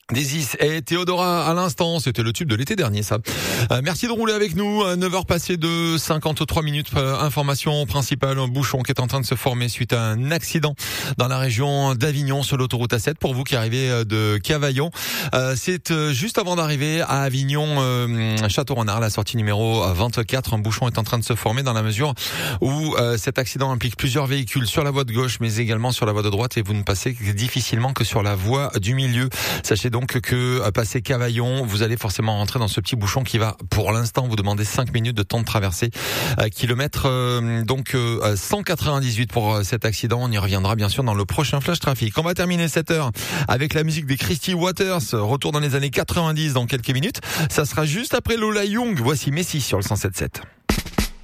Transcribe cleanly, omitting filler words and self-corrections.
Desis et Théodora à l'instant, c'était le tube de l'été dernier ça. Merci de rouler avec nous, 9h passées de 53 minutes, information principale, un bouchon qui est en train de se former suite à un accident dans la région d'Avignon sur l'autoroute A7 pour vous qui arrivez de Cavaillon. C'est juste avant d'arriver à Avignon, Château-Renard, la sortie numéro 24, un bouchon est en train de se former dans la mesure où cet accident implique plusieurs véhicules sur la voie de gauche mais également sur la voie de droite et vous ne passez difficilement que sur la voie du milieu. Sachez donc que passé Cavaillon, vous allez forcément rentrer dans ce petit bouchon qui va pour l'instant vous demander 5 minutes de temps de traversée. Kilomètre 198 pour cet accident. On y reviendra bien sûr dans le prochain Flash Trafic. On va terminer cette heure avec la musique des Christy Waters. Retour dans les années 90 dans quelques minutes. Ça sera juste après Lola Young. Voici Messi sur le 107.7.